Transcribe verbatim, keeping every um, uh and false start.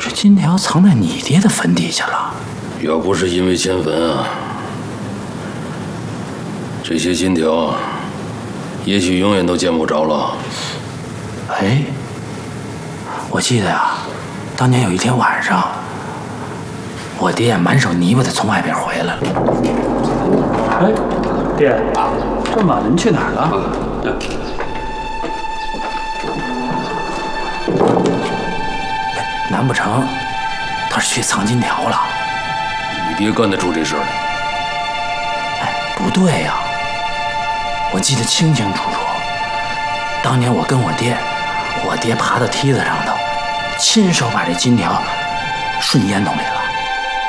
这金条藏在你爹的坟底下了。 要不是因为迁坟啊，这些金条也许永远都见不着了。 哎，我记得呀，当年有一天晚上，我爹满手泥巴的从外边回来了。 哎，爹，这么晚了，您去哪儿了？ 哎，难不成他是去藏金条了？ 你爹干得出这事儿来？ 哎，不对呀，我记得清清楚楚，当年我跟我爹，我爹爬到梯子上头，亲手把这金条顺烟囱里了。